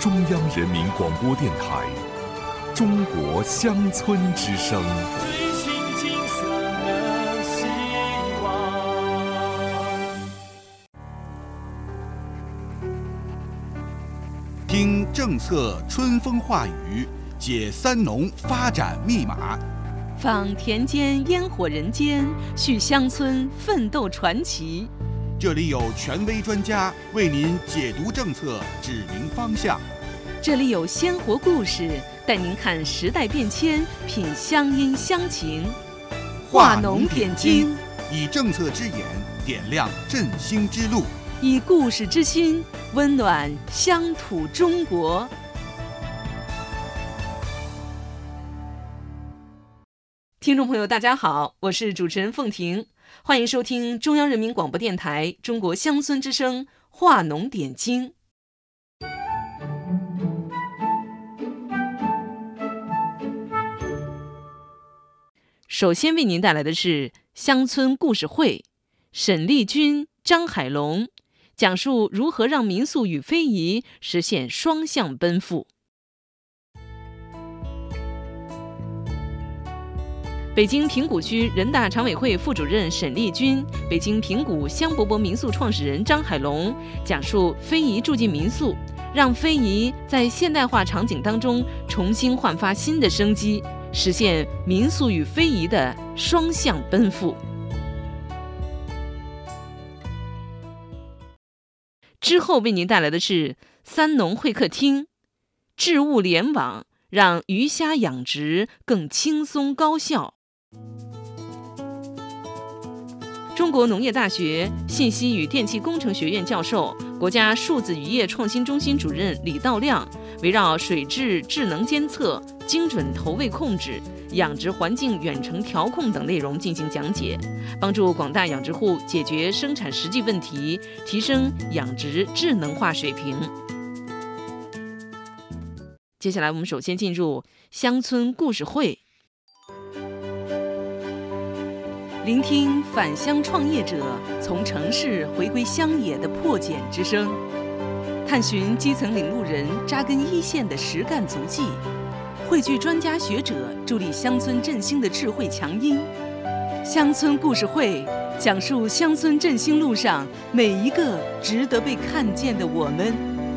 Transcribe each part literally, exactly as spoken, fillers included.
中央人民广播电台中国乡村之声。 最新金色的希望。 听政策春风化雨，解三农发展密码， 访田间烟火人间，续乡村奋斗传奇。 这里有权威专家为您解读政策，指明方向。 这里有鲜活故事，带您看时代变迁，品乡音乡情。化农点睛， 以政策之眼点亮振兴之路， 以故事之心温暖乡土中国。听众朋友大家好，我是主持人凤婷，欢迎收听中央人民广播电台中国乡村之声化农点睛。首先为您带来的是乡村故事会，沈丽君、张海龙讲述如何让民宿与非遗实现双向奔赴。北京平谷区人大常委会副主任沈丽君，北京平谷香饽饽民宿创始人张海龙讲述非遗住进民宿，让非遗在现代化场景当中重新焕发新的生机，实现民宿与非遗的双向奔赴。之后为您带来的是三农会客厅，置物联网，让鱼虾养殖更轻松高效。中国农业大学信息与电气工程学院教授、国家数字渔业创新中心主任李道亮，围绕水质智能监测、精准投喂控制、养殖环境远程调控等内容进行讲解，帮助广大养殖户解决生产实际问题，提升养殖智能化水平。接下来我们首先进入乡村故事会，聆听返乡创业者从城市回归乡野的破茧之声，探寻基层领路人扎根一线的实干足迹，汇聚专家学者助力乡村振兴的智慧强音。乡村故事会讲述乡村振兴路上每一个值得被看见的我们。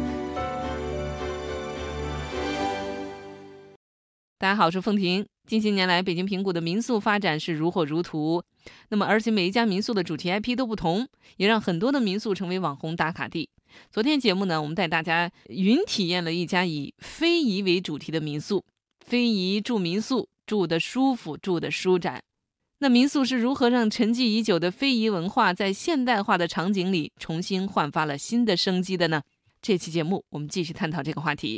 大家好，我是凤婷。近些年来，北京平谷的民宿发展是如火如荼，那么而且每一家民宿的主题 I P 都不同，也让很多的民宿成为网红打卡地。昨天节目呢，我们带大家云体验了一家以非遗为主题的民宿，非遗住民宿，住得舒服，住得舒展。那民宿是如何让沉寂已久的非遗文化在现代化的场景里重新焕发了新的生机的呢？这期节目我们继续探讨这个话题。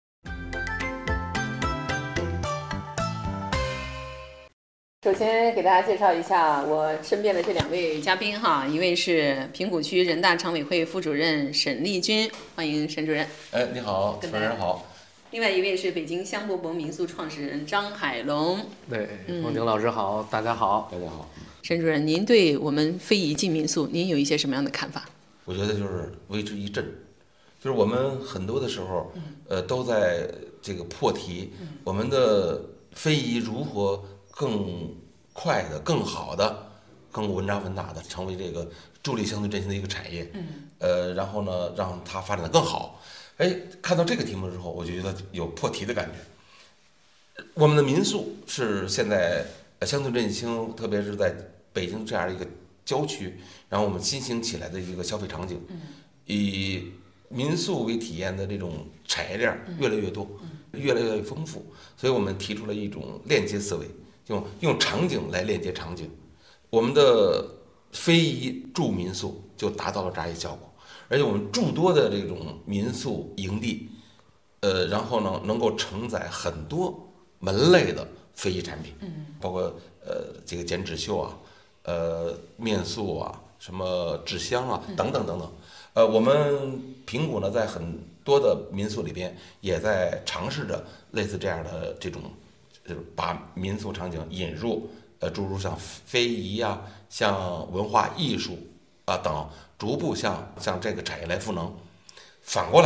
首先给大家介绍一下我身边的这两位嘉宾哈，一位是平谷区人大常委会副主任沈丽君，欢迎沈主任。 哎，你好，主持人好。 另外一位是北京香饽饽民宿创始人张海龙。 对，凤婷老师好，嗯，大家好， 大家好。 沈主任，您对我们非遗进民宿，您有一些什么样的看法？ 我觉得就是为之一振，就是我们很多的时候，嗯、呃，都在这个破题，嗯、我们的非遗如何更快的、更好的、更稳扎稳打的成为这个助力乡村振兴的一个产业，嗯，呃，然后呢，让它发展的更好。哎，看到这个题目之后，我就觉得有破题的感觉。我们的民宿是现在乡村振兴，特别是在北京这样一个郊区，然后我们新兴起来的一个消费场景，嗯，以民宿为体验的这种产业链越来越多，嗯，越来越丰富，所以我们提出了一种链接思维。用用场景来链接场景，我们的非遗住民宿就达到了这样一个效果。而且我们诸多的这种民宿营地，呃，然后呢，能够承载很多门类的非遗产品，嗯，包括呃这个剪纸绣啊，呃面塑啊，什么纸箱啊，等等等等。呃，我们平谷呢，在很多的民宿里边，也在尝试着类似这样的这种。把民俗场景引入，呃，诸如像非遗啊，像文化艺术啊等，逐步向向这个产业来赋能。反过来，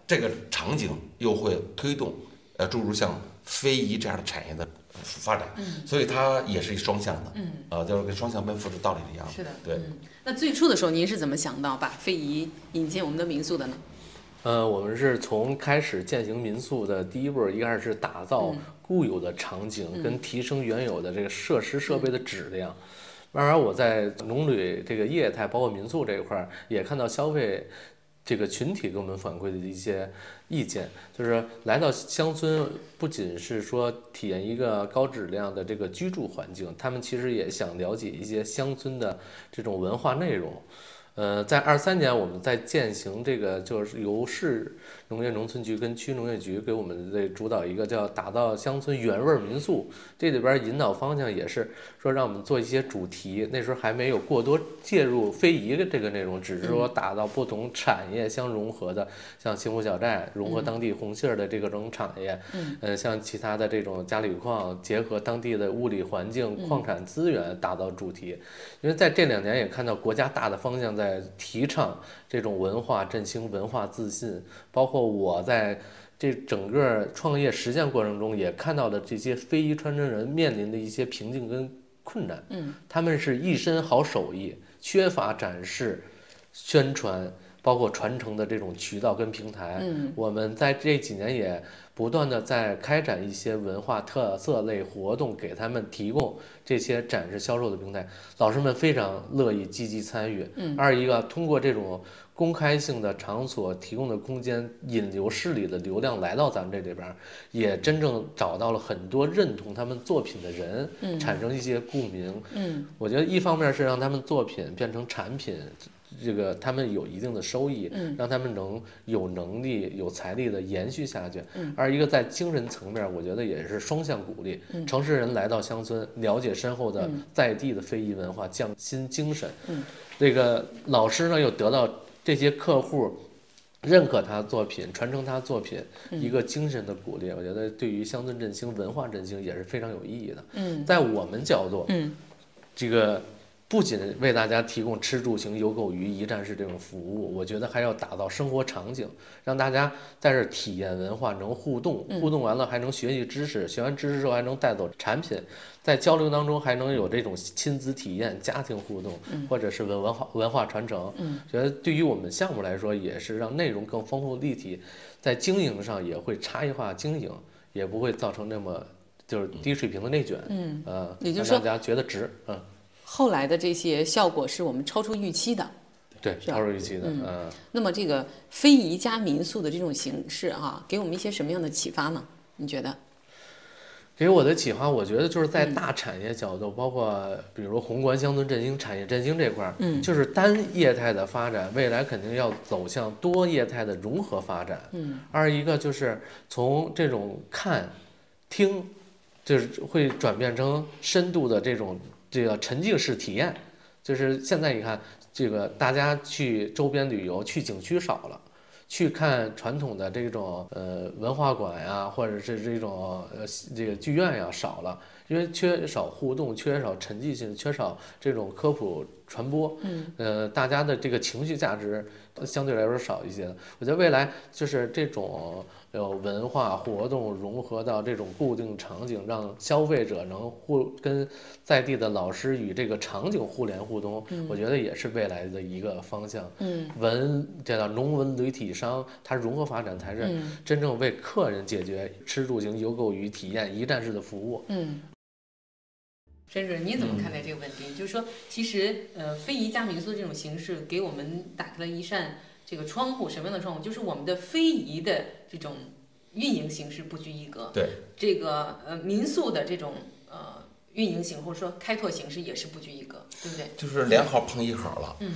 这个场景又会推动呃诸如像非遗这样的产业的发展， 嗯， 所以它也是一双向的， 嗯， 啊、呃，就是跟双向奔赴的道理一样。 是的， 对。 嗯。那最初的时候，您是怎么想到把非遗引进我们的民宿的呢？ 呃，我们是从开始践行民宿的第一步，一开始是打造固有的场景， 嗯、 跟提升原有的这个设施设备的质量。嗯、慢慢我在农旅这个业态，包括民宿这一块，也看到消费这个群体给我们反馈的一些意见，就是来到乡村，不仅是说体验一个高质量的这个居住环境，他们其实也想了解一些乡村的这种文化内容。呃，在二三年，我们在践行这个，就是由市农业农村局跟区农业局给我们这主导一个叫打造乡村原味民宿，这里边引导方向也是说让我们做一些主题，那时候还没有过多介入非遗的这个内容，只是说打造不同产业相融合的，像幸福小寨融合当地红杏的这个种产业，嗯，呃，像其他的这种嘉里矿结合当地的物理环境、矿产资源打造主题，因为在这两年也看到国家大的方向在提倡这种文化振兴、文化自信，包括我在这整个创业实践过程中也看到的这些非遗传承人面临的一些瓶颈跟困难。嗯，他们是一身好手艺，缺乏展示、宣传，包括传承的这种渠道跟平台。嗯，我们在这几年也不断的在开展一些文化特色类活动，给他们提供这些展示销售的平台，老师们非常乐意积极参与。嗯，二一个通过这种公开性的场所提供的空间，引流市里的流量来到咱们这里边，也真正找到了很多认同他们作品的人，嗯，产生一些共鸣。嗯，我觉得一方面是让他们作品变成产品，这个他们有一定的收益，嗯，让他们能有能力、有财力的延续下去。嗯，而一个在精神层面，我觉得也是双向鼓励。嗯，城市人来到乡村，了解深厚的在地的非遗文化，匠心精神。嗯，这个老师呢又得到这些客户认可他作品、传承他作品，一个精神的鼓励，我觉得对于乡村振兴、文化振兴也是非常有意义的。嗯，在我们角度，嗯，这个。不仅为大家提供吃住行游购娱一站式这种服务，我觉得还要打造生活场景，让大家在这体验文化，能互动，互动完了还能学习知识，学完知识之后还能带走产品，在交流当中还能有这种亲子体验、家庭互动，或者是文文化文化传承。嗯，觉得对于我们项目来说，也是让内容更丰富立体，在经营上也会差异化经营，也不会造成那么就是低水平的内卷。嗯，呃，也就是说让大家觉得值。嗯。 后来的这些效果是我们超出预期的， 对，超出预期的。嗯， 嗯那么这个非遗加民宿的这种形式啊，给我们一些什么样的启发呢？你觉得？ 给我的启发，我觉得就是在大产业角度，嗯、包括比如宏观乡村振兴、产业振兴这块儿，嗯，就是单业态的发展，未来肯定要走向多业态的融合发展。嗯，二一个就是从这种看、听，就是会转变成深度的这种。这个沉浸式体验，就是现在你看，这个大家去周边旅游，去景区少了，去看传统的这种呃文化馆呀，或者是这种呃这个剧院呀少了，因为缺少互动，缺少沉浸性，缺少这种科普传播，嗯，呃，大家的这个情绪价值相对来说少一些的。我觉得未来就是这种。有文化活动融合到这种固定场景，让消费者能互跟在地的老师与这个场景互联互通，嗯、我觉得也是未来的一个方向。嗯，文这叫农文旅体商，它融合发展才是真正为客人解决吃住行游购娱体验一站式的服务。嗯。 沈主任，你怎么看待这个问题？嗯、就是说，其实呃，非遗加民宿这种形式给我们打开了一扇。这个窗户什么样的窗户？就是我们的非遗的这种运营形式不拘一格。 对。 这个呃民宿的这种呃运营型或者说开拓形式也是不拘一格，对不对？ 就是两好碰一好了。嗯。